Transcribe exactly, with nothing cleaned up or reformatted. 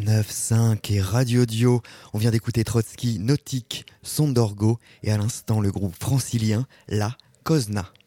neuf cinq et Radio Dio. On vient d'écouter Trotsky, Nautique, Son d'Orgo et à l'instant le groupe francilien La Cosna.